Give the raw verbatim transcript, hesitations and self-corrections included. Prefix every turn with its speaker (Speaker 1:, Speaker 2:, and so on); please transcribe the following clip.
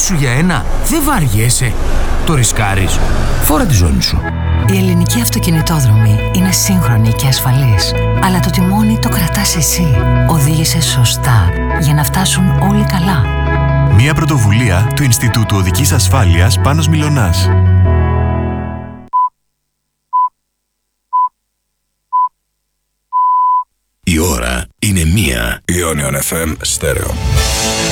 Speaker 1: σου για ένα, δεν βαριέσαι. Το ρισκάρεις. Φόρα τη ζώνη σου.
Speaker 2: Η ελληνική αυτοκινητόδρομη είναι σύγχρονη και ασφαλής. Αλλά το τιμόνι το κρατάς εσύ. Οδήγησε σωστά για να φτάσουν όλοι καλά.
Speaker 3: Μια πρωτοβουλία του Ινστιτούτου Οδικής Ασφάλειας Πάνος Μιλωνάς.
Speaker 4: Η ώρα είναι μία. Ionion εφ εμ Στέρεο.